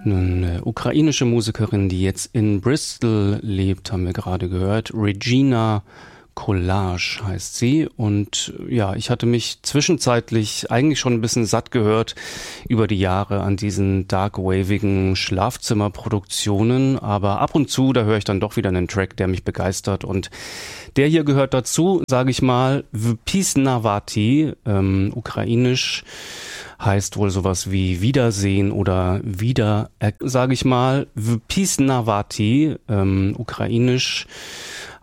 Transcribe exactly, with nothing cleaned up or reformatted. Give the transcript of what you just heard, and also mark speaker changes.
Speaker 1: Eine ukrainische Musikerin, die jetzt in Bristol lebt, haben wir gerade gehört. Regina Collage heißt sie. Und ja, ich hatte mich zwischenzeitlich eigentlich schon ein bisschen satt gehört über die Jahre an diesen darkwavigen Schlafzimmerproduktionen. Aber ab und zu, da höre ich dann doch wieder einen Track, der mich begeistert. Und der hier gehört dazu, sage ich mal, Vpisnavati, ähm, ukrainisch heißt wohl sowas wie Wiedersehen oder wieder, äh, sage ich mal, Vpisnavati, ähm, ukrainisch